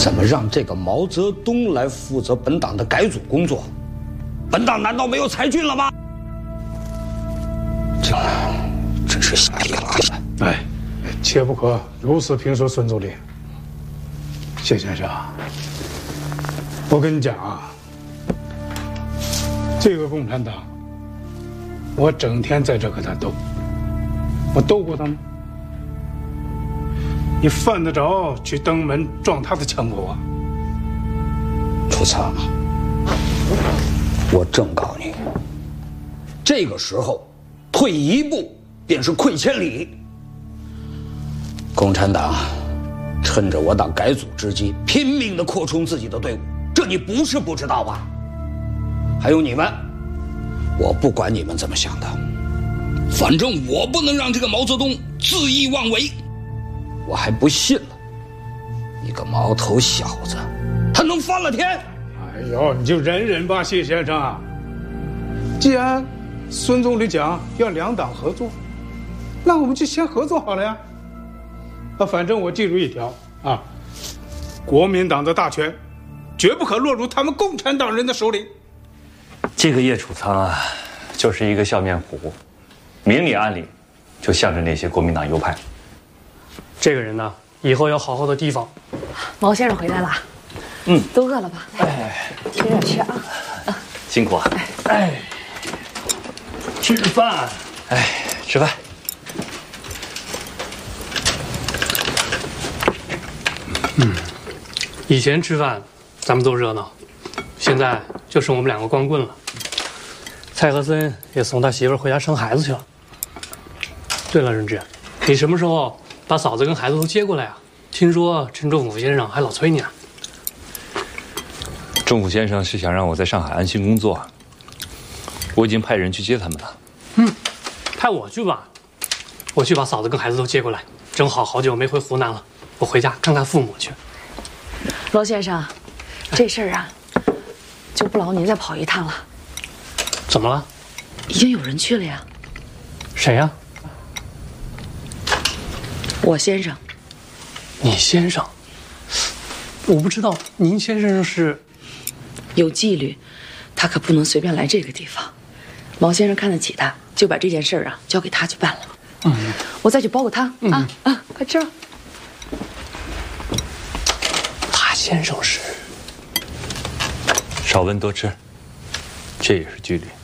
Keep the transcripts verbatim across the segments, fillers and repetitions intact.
怎么让这个毛泽东来负责本党的改组工作？本党难道没有才俊了吗？这真是瞎眼了！ 哎，切不可如此评说孙总理。谢先生，我跟你讲啊，这个共产党，我整天在这和他斗，我斗过他吗？你犯得着去登门撞他的枪口啊？ 楚仓，我正告你，这个时候退一步便是溃千里。共产党趁着我党改组之机，拼命地扩充自己的队伍，这你不是不知道吧？还有你们，我不管你们怎么想的，反正我不能让这个毛泽东恣意妄为。我还不信了，一个毛头小子，他能翻了天？ 哎呦，你就忍忍吧，谢先生啊。既然孙总理讲要两党合作，那我们就先合作好了呀。啊，反正我记住一条啊，国民党的大权绝不可落入他们共产党人的手里。 这个叶楚仓啊，就是一个笑面虎，明里暗里就向着那些国民党右派。 这个人呢，以后要好好的提防。 毛先生回来了， 嗯， 都饿了吧？ 哎， 吃点吃啊！ 辛苦啊！ 哎，吃饭， 哎，吃饭。 嗯，以前吃饭咱们都热闹，现在就剩我们两个光棍了。蔡和森也送他媳妇回家生孩子去了。对了，任志，你什么时候把嫂子跟孩子都接过来啊？听说陈仲甫先生还老催你呢。 仲甫先生是想让我在上海安心工作，我已经派人去接他们了。 嗯，派我去吧，我去把嫂子跟孩子都接过来。正好好久没回湖南了，我回家看看父母去。 罗先生，这事儿啊，就不劳您再跑一趟了。 怎么了？ 已经有人去了呀。 谁呀？ 我先生。 你先生？我不知道，您先生是？ 有纪律，他可不能随便来这个地方。毛先生看得起他，就把这件事儿啊交给他去办了。嗯，我再去煲个汤啊、嗯、啊，快吃吧。 他先生是？ 少温多吃，这也是纪律。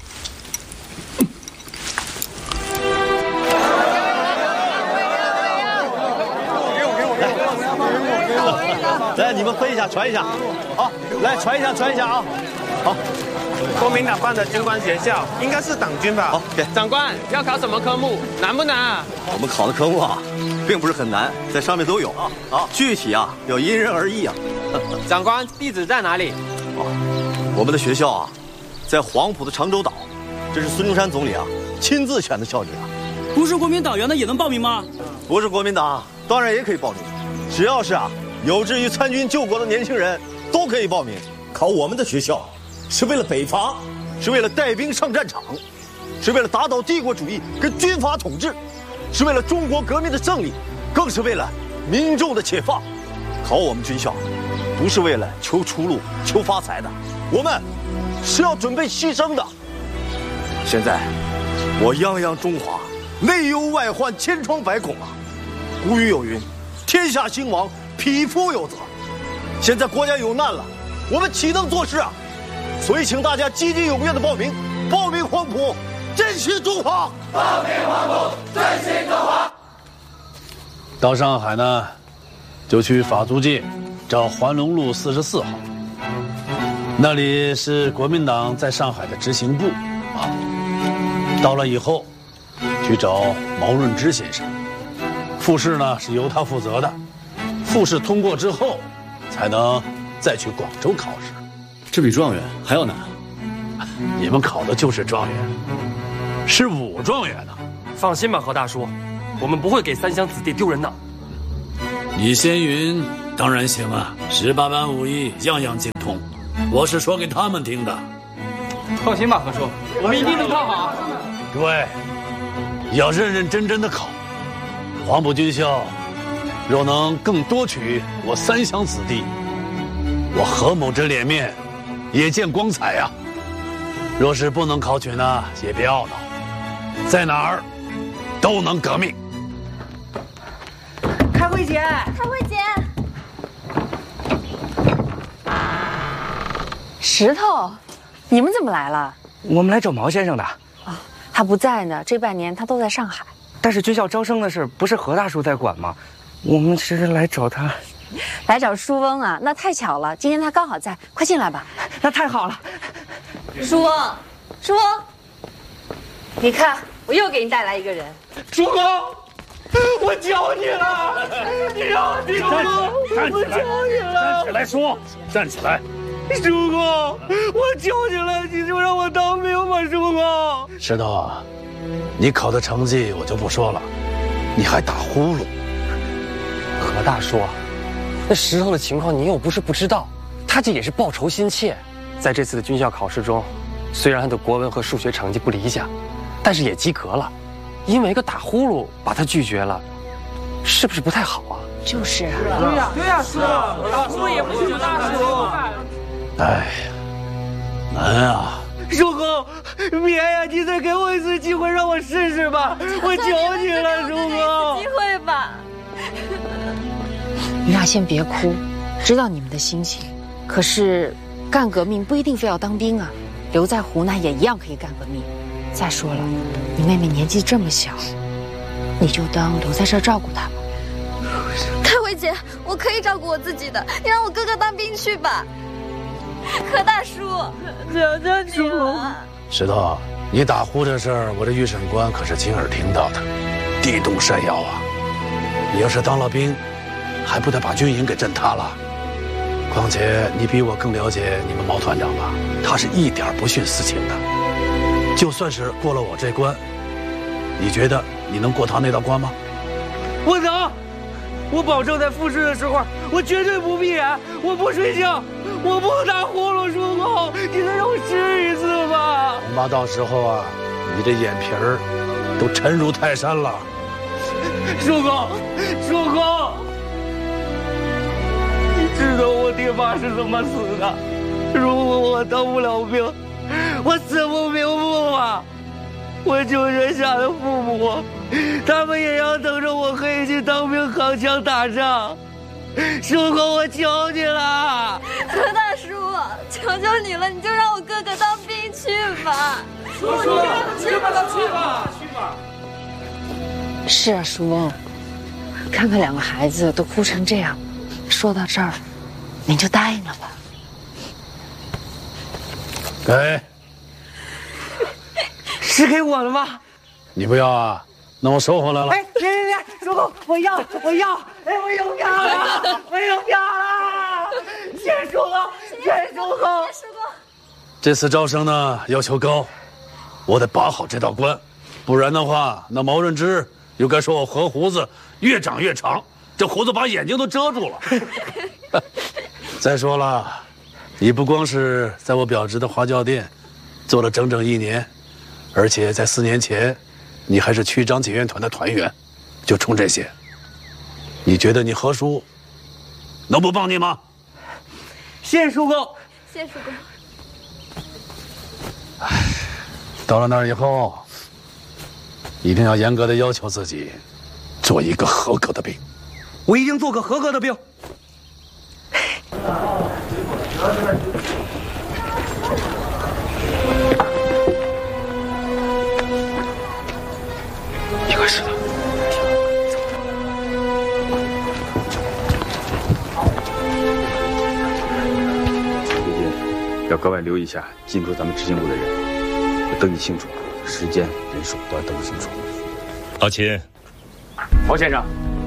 来，你们分一下，传一下，好，来传一下，传一下啊，好。 国民党办的军官学校应该是党军吧？ 好，给长官要考什么科目？难不难啊？ 我们考的科目啊，并不是很难，在上面都有啊。好，具体啊要因人而异啊。 长官，地址在哪里？ 哦，我们的学校啊，在黄埔的长洲岛，这是孙中山总理啊亲自选的校址啊。 不是国民党员的也能报名吗？ 不是国民党，当然也可以报名，只要是啊。有志于参军救国的年轻人都可以报名考我们的学校，是为了北伐，是为了带兵上战场，是为了打倒帝国主义跟军阀统治，是为了中国革命的胜利，更是为了民众的解放。考我们军校，不是为了求出路、求发财的，我们是要准备牺牲的。现在，我泱泱中华，内忧外患，千疮百孔啊！古语有云：“天下兴亡，匹夫有责。”现在国家有难了，我们岂能坐视啊？所以请大家积极踊跃的报名，报名黄埔，振兴中华！ 报名黄埔，振兴中华！ 到上海呢，就去法租界找环龙路四十四号，那里是国民党在上海的执行部啊。到了以后，去找毛润之先生，复试呢是由他负责的。复试通过之后，才能再去广州考试。 这比状元还要难。 你们考的就是状元，是武状元呢。 放心吧，何大叔，我们不会给三乡子弟丢人的。 你先云当然行啊，十八般武艺样样精通，我是说给他们听的。 放心吧，何叔，我们一定能考好。 对，要认认真真的考。黄埔军校若能更多取我三乡子弟，我何某之脸面也见光彩呀、啊。若是不能考取呢，也别懊恼，在哪儿都能革命。 开会姐， 开会姐， 石头，你们怎么来了？ 我们来找毛先生的。 啊，他不在呢，这半年他都在上海。 但是军校招生的事不是何大叔在管吗？我们是来找他， 来找书翁啊？那太巧了，今天他刚好在，快进来吧。 那太好了。 书翁，书翁，你看，我又给你带来一个人。 叔公，我求你了，你让我听吗？ 我求你了，站起来说，站起来。 叔公，我求你了，你就让我当兵吧，叔公。 石头啊，你考的成绩我就不说了，你还打呼噜。 何大叔，那石头的情况你又不是不知道，他这也是报仇心切。在这次的军校考试中，虽然他的国文和数学成绩不理想，但是也及格了。因为一个打呼噜把他拒绝了，是不是不太好啊？ 就是啊。 对呀，对呀，叔，叔也不是何大叔。 哎呀，难啊！ 叔公，别呀！你再给我一次机会，让我试试吧！我求你了，叔公。 机会吧。 你俩先别哭，知道你们的心情。可是，干革命不一定非要当兵啊，留在湖南也一样可以干革命。再说了，你妹妹年纪这么小，你就当留在这儿照顾她吧。 开慧姐，我可以照顾我自己的，你让我哥哥当兵去吧。何大叔，求求你了。 石头，你打呼这事儿，我这预审官可是亲耳听到的，地动山摇啊！你要是当了兵，还不得把军营给震塌了？况且你比我更了解你们毛团长吧？他是一点不徇私情的。就算是过了我这关，你觉得你能过他那道关吗？ 我能，我保证在复试的时候，我绝对不闭眼，我不睡觉，我不打呼噜。叔公，你再让我试一次吧。 恐怕到时候啊，你这眼皮儿都沉如泰山了。 叔公，叔公，你知道我爹妈是怎么死的？如果我当不了兵，我死不瞑目啊！我救援下的父母，他们也要等着我可以去当兵扛枪打仗。叔公，我求你了！ 何大叔，求求你了，你就让我哥哥当兵去吧。 叔叔，去吧，去吧，去吧。 是啊，叔翁，看看两个孩子都哭成这样，说到这儿，您就答应了吧。 给。 是给我的吗？ 你不要啊？那我收回来了。 哎，别别别，叔公，我要，我要，哎，我有票了，我有票了！谢叔公，谢叔公， 叔公。 这次招生呢要求高，我得把好这道关，不然的话，那毛润之又该说我何胡子越长越长，这胡子把眼睛都遮住了。再说了，你不光是在我表侄的花轿店做了整整一年。而且在四年前，你还是区长检阅团的团员，就冲这些，你觉得你何叔能不帮你吗？ 谢叔公， 谢叔公。 唉，到了那儿以后，一定要严格的要求自己，做一个合格的兵。 我一定做个合格的兵。 一块石头。最近要格外留意一下进驻咱们执行部的人，要登记清楚，时间、人数都要登记清楚。 老秦， 毛先生，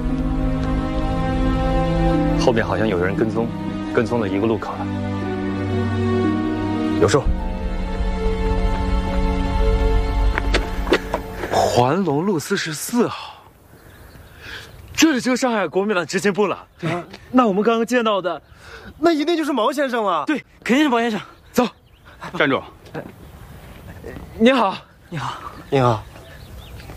后面好像有人跟踪，跟踪了一个路口了。有数。 环龙路四十四号，这里就是上海国民党执行部了。对，啊、那我们刚刚见到的，那一定就是毛先生了。对，肯定是毛先生。走， 站住！ 你好， 你好， 你好。